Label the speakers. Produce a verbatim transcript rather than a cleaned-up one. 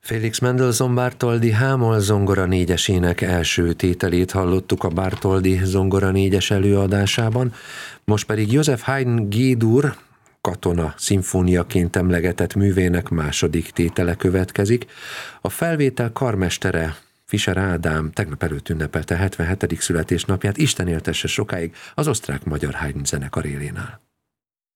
Speaker 1: Felix Mendelssohn Bartholdy H-moll zongora négyesének első tételét hallottuk a Bartholdy zongora négyes előadásában, most pedig Joseph Haydn G-dur katona szimfóniaként emlegetett művének második tétele következik. A felvétel karmestere, Fischer Ádám tegnap előtt ünnepelte hetvenhetedik születésnapját, Isten éltesse sokáig az osztrák-magyar Haydn zenekar élén áll.